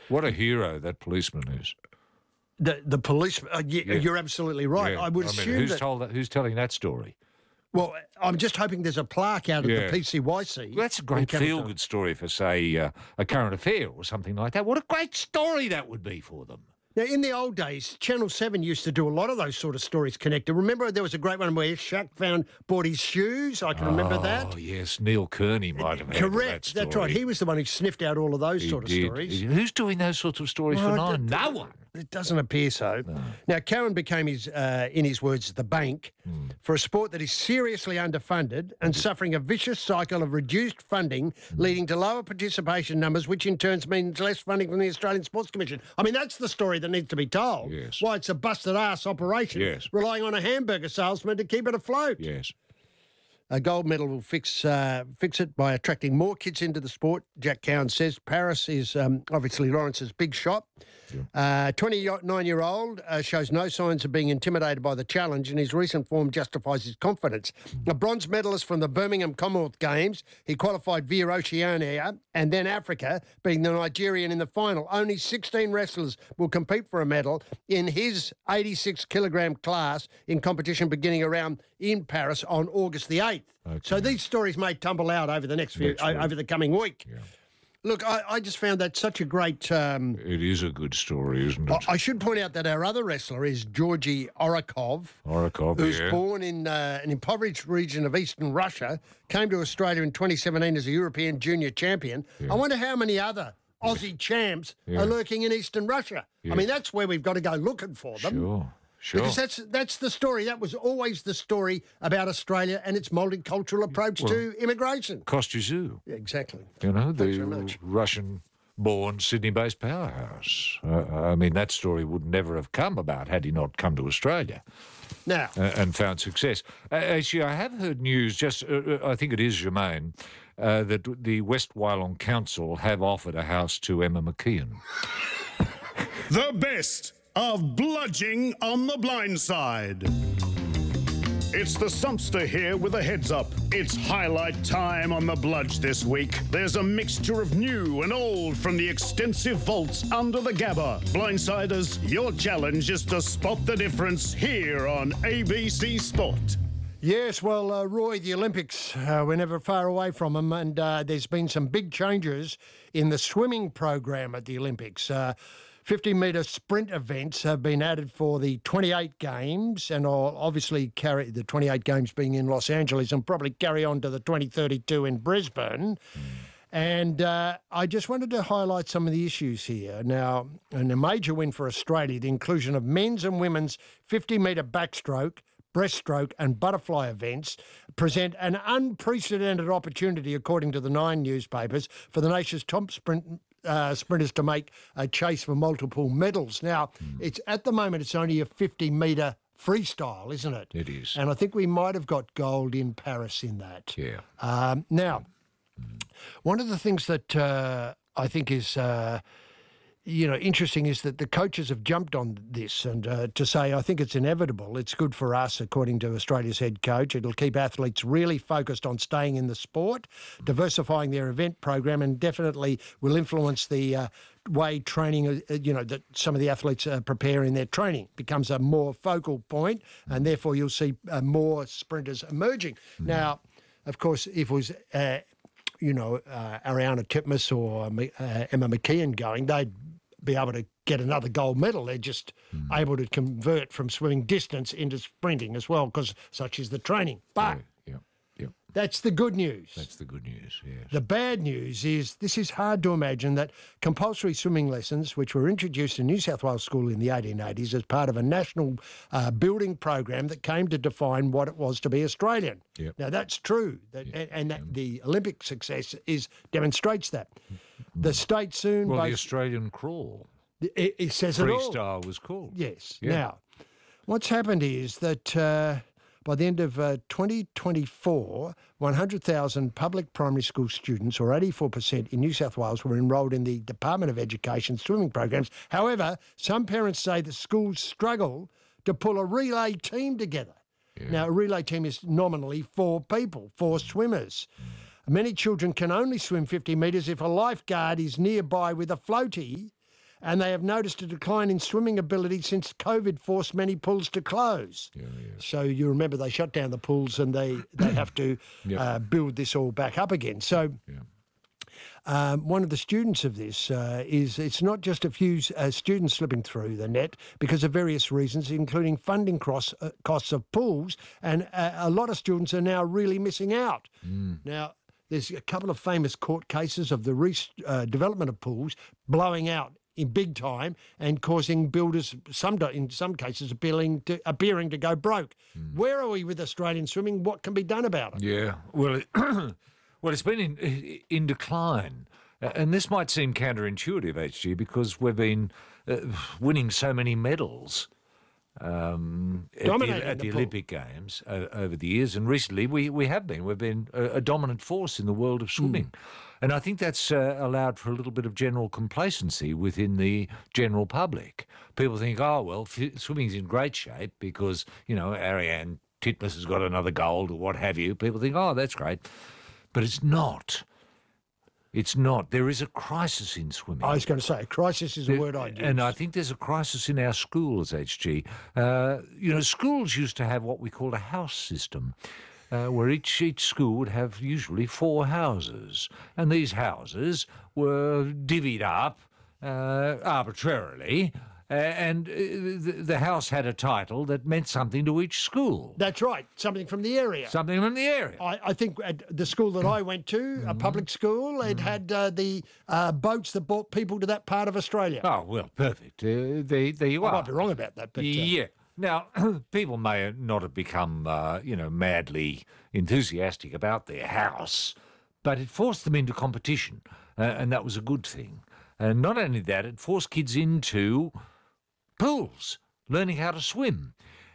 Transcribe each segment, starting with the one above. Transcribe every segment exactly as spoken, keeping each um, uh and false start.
What a hero that policeman is. The the police, uh, y- Yeah. you're absolutely right. Yeah. I would I mean, assume who's that. told that? Who's telling that story? Well, I'm just hoping there's a plaque out at Yeah. the P C Y C. Well, that's a in great Campbelltown. feel-good story for, say, uh, a current affair or something like that. What a great story that would be for them. Now, in the old days, Channel seven used to do a lot of those sort of stories connected. Remember there was a great one where Shaq found, bought his shoes? I can remember that. Oh, yes, Neil Kearney might have had Correct, that that's right. story. He was the one who sniffed out all of those He sort of did. stories. Who's doing those sorts of stories Well, for Nine? th- No th- one. It doesn't appear so. Now, Cowan became, his, uh, in his words, the bank Hmm. for a sport that is seriously underfunded and suffering a vicious cycle of reduced funding, Hmm. leading to lower participation numbers, which in turn means less funding from the Australian Sports Commission. I mean, that's the story that needs to be told. Yes. Why it's a busted-ass operation, Yes. relying on a hamburger salesman to keep it afloat. Yes. A gold medal will fix uh, fix it by attracting more kids into the sport, Jack Cowan says. Paris is um, obviously Lawrence's big shot. Uh, twenty-nine-year-old uh, shows no signs of being intimidated by the challenge, and his recent form justifies his confidence. A bronze medalist from the Birmingham Commonwealth Games, he qualified via Oceania and then Africa, being the Nigerian in the final. Only sixteen wrestlers will compete for a medal in his eighty-six kilogram class in competition beginning around in Paris on August the eighth. Okay. So these stories may tumble out over the next few, Next o- week. over the coming week. Yeah. Look, I, I just found that such a great. Um, It is a good story, isn't I, it? I should point out that our other wrestler is Georgy Orakov, Orakov, who's yeah. born in uh, an impoverished region of eastern Russia, came to Australia in twenty seventeen as a European junior champion. I wonder how many other Aussie champs Yeah. are lurking in eastern Russia. Yeah. I mean, that's where we've got to go looking for them. Sure, sure. Because that's that's the story. That was always the story about Australia and its multicultural approach to immigration. Kostyazoo, Yeah, exactly. you know, Thanks the very much. Russian-born Sydney-based powerhouse. Uh, I mean, that story would never have come about had he not come to Australia. Now, uh, and found success. Uh, actually, I have heard news, just uh, uh, I think it is Germain, uh, that the West Wyalong Council have offered a house to Emma McKeon. The best of bludging on the blind side. It's the Sumpster here with a heads up. It's highlight time on the Bludge this week. There's a mixture of new and old from the extensive vaults under the Gabba. Blindsiders, your challenge is to spot the difference here on A B C Sport. yes, well, uh, Roy, the Olympics, uh, we're never far away from them, and uh, there's been some big changes in the swimming program at the Olympics. Uh, fifty metre sprint events have been added for the twenty-eight games, and will obviously carry the twenty-eight games being in Los Angeles and probably carry on to the twenty thirty-two in Brisbane. And uh, I just wanted to highlight some of the issues here. Now, and a major win for Australia, the inclusion of men's and women's fifty metre backstroke, breaststroke and butterfly events present an unprecedented opportunity, according to the Nine newspapers, for the nation's top sprint uh, sprinters to make a chase for multiple medals. Now, it's at the moment, it's only a fifty metre freestyle, isn't it? It is. And I think we might have got gold in Paris in that. Yeah. Um, now, one of the things that uh, I think is, uh, you know, interesting is that the coaches have jumped on this and uh, to say, I think it's inevitable. It's good for us, according to Australia's head coach. It'll keep athletes really focused on staying in the sport, diversifying their event program, and definitely will influence the uh, way training, uh, you know, that some of the athletes uh, prepare in their training. Becomes a more focal point, and therefore you'll see uh, more sprinters emerging. Now, of course, if it was... Uh, you know, uh, Ariana Titmus or uh, Emma McKeon going, they'd be able to get another gold medal. They're just mm. able to convert from swimming distance into sprinting as well, because such is the training. But Yeah, yeah, yeah. that's the good news. That's the good news, yes. The bad news is this is hard to imagine that compulsory swimming lessons, which were introduced in New South Wales School in the eighteen eighties as part of a national uh, building program that came to define what it was to be Australian. Yep. Now, that's true, that, Yep. and, and that the Olympic success is demonstrates that. The state soon... Well, both, the Australian crawl. it, it says it all. Freestyle was called. Yes. Yeah. Now, what's happened is that uh, by the end of uh, twenty twenty-four, one hundred thousand public primary school students, or eighty-four percent in New South Wales, were enrolled in the Department of Education swimming programs. However, some parents say the schools struggle to pull a relay team together. Yeah. Now, a relay team is nominally four people, four swimmers. Many children can only swim fifty metres if a lifeguard is nearby with a floaty and they have noticed a decline in swimming ability since COVID forced many pools to close. Yeah, yes. So you remember they shut down the pools and they, they have to Yep. uh, build this all back up again. So Yeah. um, one of the students of this uh, is it's not just a few uh, students slipping through the net because of various reasons, including funding cross, uh, costs of pools, and uh, a lot of students are now really missing out. Mm. Now, there's a couple of famous court cases of the re- uh, development of pools blowing out in big time and causing builders, some in some cases, appealing to, appearing to go broke. Mm. Where are we with Australian swimming? What can be done about it? Yeah, well, it, well, it's been in in decline, Uh, and this might seem counterintuitive, H G, because we've been uh, winning so many medals um, at the, Dominating at the the pool. Olympic Games uh, over the years, and recently we, we have been. We've been a, a dominant force in the world of swimming, and I think that's uh, allowed for a little bit of general complacency within the general public. People think, oh well, f- swimming's in great shape because you know Ariane Titmus has got another gold or what have you. People think, oh, that's great. But it's not. It's not. There is a crisis in swimming. I was going to say, crisis is a word I'd use. And I think there's a crisis in our schools, H G. Uh, you know, schools used to have what we called a house system, uh, where each, each school would have usually four houses. And these houses were divvied up uh, arbitrarily. Uh, and uh, the, the house had a title that meant something to each school. That's right, something from the area. Something from the area. I, I think at the school that I went to, a public school, it had uh, the uh, boats that brought people to that part of Australia. Oh, well, perfect. Uh, there, there you I are. might be wrong about that, but uh, Yeah. Now, people may not have become, uh, you know, madly enthusiastic about their house, but it forced them into competition, uh, and that was a good thing. And not only that, it forced kids into pools, learning how to swim.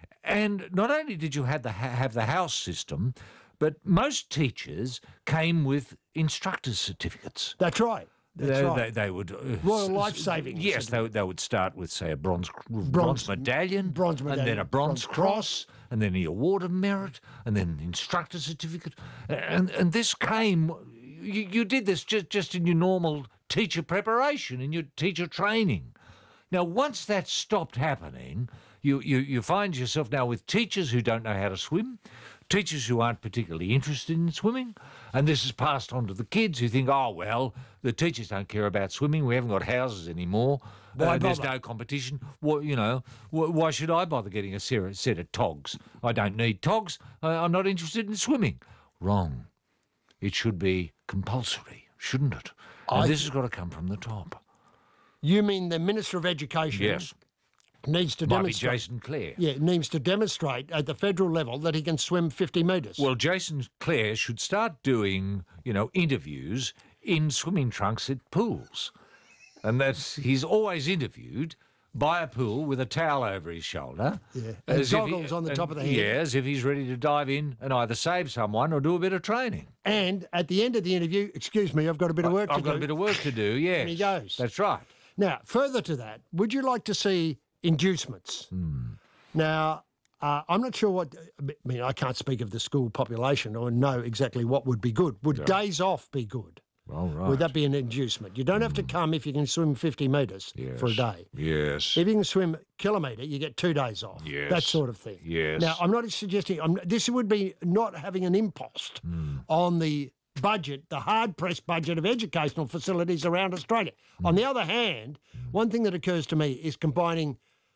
And not only did you have the have the house system, but most teachers came with instructors' certificates. that's right. That's they, right. they, they would uh, Royal s- Life s- Saving Yes, they, would- they would start with say a bronze bronze, medallion, bronze and then medallion, a bronze, bronze cross, and then the award of merit, and then an instructor certificate, and and this came. You, you did this just just in your normal teacher preparation, in your teacher training. Now, once that stopped happening, you, you, you find yourself now with teachers who don't know how to swim, teachers who aren't particularly interested in swimming, and this is passed on to the kids who think, oh, well, the teachers don't care about swimming, we haven't got houses anymore, Why uh, there's bother? no competition. Well, you know, wh- why should I bother getting a ser- set of togs? I don't need togs, I- I'm not interested in swimming. Wrong. It should be compulsory, shouldn't it? And I this has got to come from the top. You mean the Minister of Education Yes. needs to Might be demonstrate? Jason Clare. Yeah, needs to demonstrate at the federal level that he can swim fifty metres. Well, Jason Clare should start doing, you know, interviews in swimming trunks at pools. And that's, he's always interviewed by a pool with a towel over his shoulder. Yeah, and as if goggles on the and- top of the head. Yeah, as if he's ready to dive in and either save someone or do a bit of training. and at the end of the interview, excuse me, I've got a bit of work I've to got do. a bit of work to do, yes. he goes. That's right. Now, further to that, would you like to see inducements? Hmm. Now, uh, I'm not sure what, I mean, I can't speak of the school population or know exactly what would be good. Would days off be good? All right. Would that be an inducement? You don't have to come if you can swim fifty metres for a Yes. day. Yes. If you can swim a kilometre, you get two days off. That Yes. sort of thing. Yes. Now, I'm not suggesting, I'm, this would be not having an impost Hmm. on the budget, the hard-pressed budget of educational facilities around Australia. Hmm. On the other hand, one thing that occurs to me is combining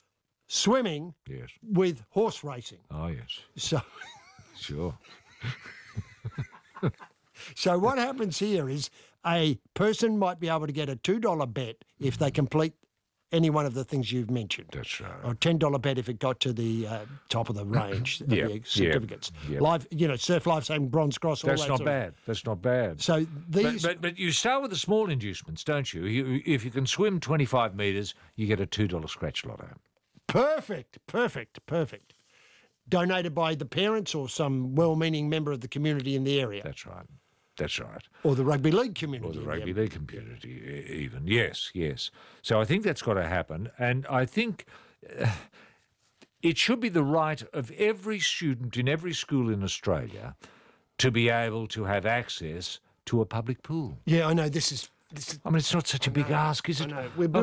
swimming Yes. with horse racing. Oh, yes. So, Sure. so what happens here is a person might be able to get a two dollar bet if they complete any one of the things you've mentioned. That's right. Or a ten dollar bet if it got to the uh, top of the range of Yep, the yep, certificates. yep. Life, you know, surf life saving, bronze cross, all That's that not sort of- bad. That's not bad. So But, these, but but you start with the small inducements, don't you? you if you can swim twenty-five metres, you get a two dollar scratch lotto. perfect, perfect, perfect. Donated by the parents or some well-meaning member of the community in the area, That's right. That's right. or the rugby league community. Or the in rugby area. league community, e- even. Yes, yes. So I think that's got to happen. And I think uh, it should be the right of every student in every school in Australia to be able to have access to a public pool. Yeah, I know. This is. This is I mean, it's not such a big ask, is I it? know. We're I